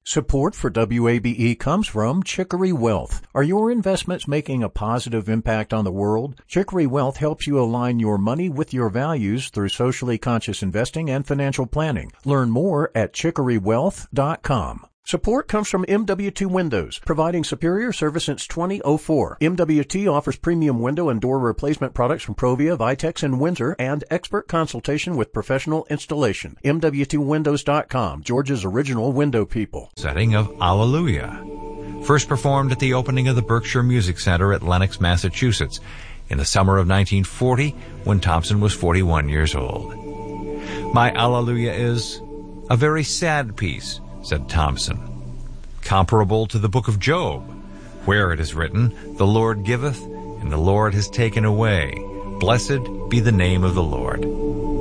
Support for WABE comes from Chicory Wealth. Are your investments making a positive impact on the world? Chicory Wealth helps you align your money with your values through socially conscious investing and financial planning. Learn more at chicorywealth.com. Support comes from MW2 Windows, providing superior service since 2004. MW2 offers premium window and door replacement products from Provia, Vitex, and Windsor, and expert consultation with professional installation. MW2Windows.com, Georgia's original window people. Setting of Alleluia, first performed at the opening of the Berkshire Music Center at Lenox, Massachusetts, in the summer of 1940, when Thompson was 41 years old. My Alleluia is a very sad piece, said Thompson, comparable to the book of Job, where it is written, "The Lord giveth, and the Lord has taken away. Blessed be the name of the Lord."